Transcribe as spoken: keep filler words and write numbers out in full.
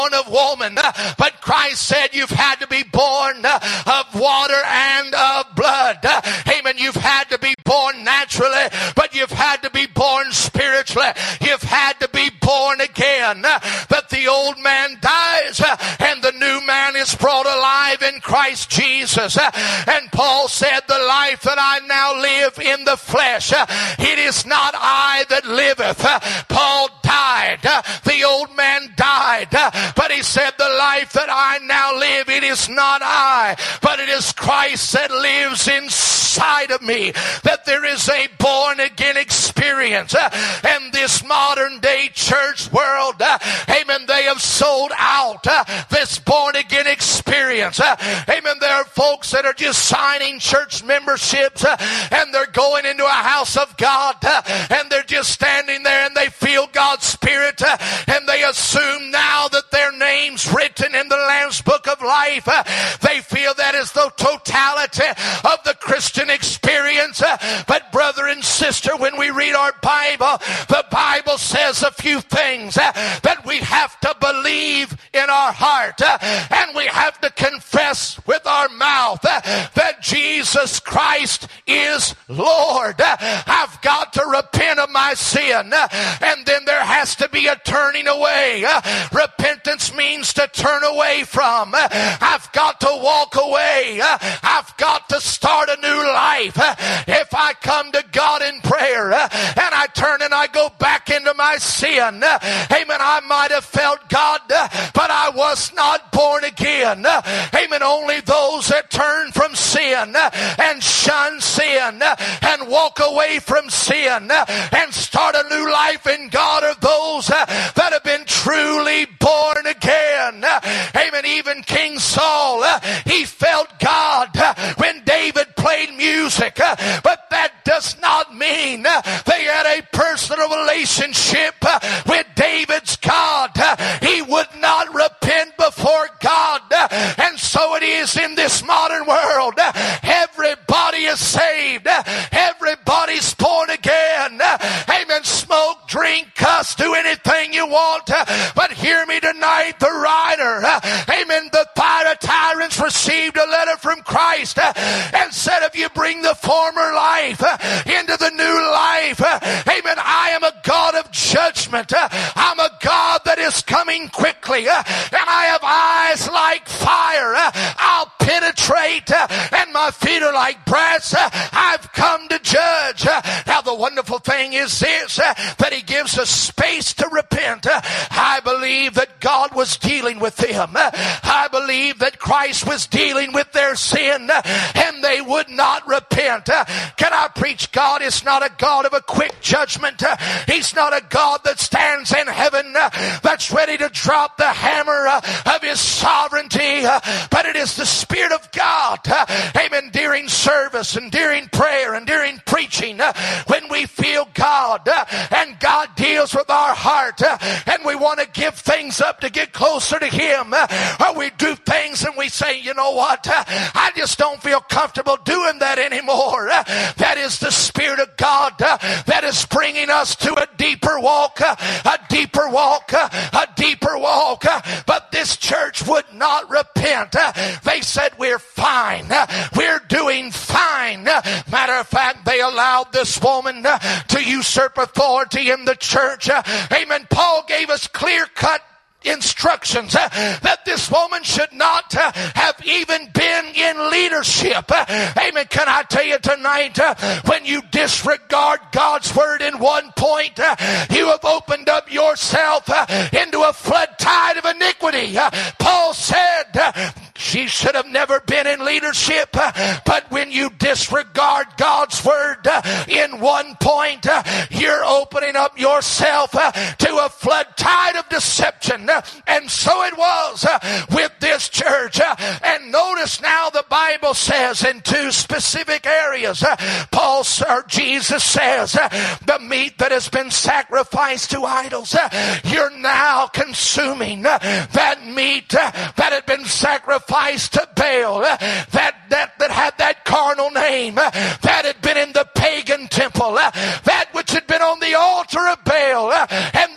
of woman, but Christ said you've had to be born of water and of blood. Amen. You've had to be born naturally, but you've had to be born spiritually. You've had to be born again. That the old man dies and the new man is brought alive in Christ Jesus. And Paul said, the life that I now live in the flesh, it is not I that liveth. Paul died. The old man died. But he said, the life that I now live, it is not I, but it is Christ that lives inside of me. That there is a born again experience. And this modern day church world, amen, they have sold out this born again experience. Amen. There are folks that are just signing church memberships and they're going into a house of God and they're just standing there and they feel God's Spirit and they assume now that their name's written in the Lamb's Book of Life. They feel that is the totality of the Christian experience. But brother and sister, when we read our Bible, the Bible says a few things that we have to believe in our heart and we have to confess with our mouth that Jesus Christ is Lord. I've got to repent of my sin, and then there has to be a turning away. Repentance means to turn away from. I've got to walk away. I've got to start a new life. If I come to God in prayer and I turn and I go back into my sin, amen, I might have felt God, but I was not born again. Amen. Only those that turn from sin and shun sin and walk away from sin and start a new life in God are those that have been truly born again. Amen. Even King Saul, he felt God when David played music, but that does not mean they had a personal relationship with David's God. He would not repent before God. And so it is in this modern world. Everybody is saved. Everybody's born again. Amen. Smoke, drink, cuss, do anything you want. But hear me tonight, the writer, amen, the tyrants received a letter from Christ and said, if you bring the former life into the new life, amen, I am a God of judgment. I'm a God that is coming quickly, and I have eyes like fire. I'll penetrate, and my feet are like brass. I've come to judge. Now the wonderful thing is this, that he gives us space to repent. I believe that God was dealing with them. I believe that Christ was dealing with their sin, and they would not repent. Can I preach? God is not a God of a quick judgment. He's not a God that stands in heaven that's ready to drop the hammer of his sovereignty, but it is the Spirit of God, amen, during service and during prayer and during preaching, when we feel God and God deals with our heart and we want to give things up to get closer to him, or we do things and we say, you know what, I just don't feel comfortable doing that anymore. That is the Spirit of God that is bringing us to a deeper walk, a deeper walk, a deeper walk. But this church would not repent. They said, we're fine. We're doing fine. Matter of fact, they allowed this woman to usurp authority in the church. Amen. Paul gave us clear-cut instructions uh, that this woman should not uh, have even been in leadership. Uh, amen. Can I tell you tonight, uh, when you disregard God's word in one point, uh, you have opened up yourself uh, into a flood tide of iniquity. Uh, Paul said uh, she should have never been in leadership, uh, but when you disregard God's word uh, in one point, uh, you're opening up yourself uh, to a flood tide of deception. And so it was uh, with this church. Uh, and notice now the Bible says in two specific areas, uh, Paul or Jesus says, uh, the meat that has been sacrificed to idols, uh, you're now consuming uh, that meat uh, that had been sacrificed to Baal, uh, that, that, that had that carnal name, uh, that had been in the pagan temple, uh, that which had been on the altar of Baal, uh, and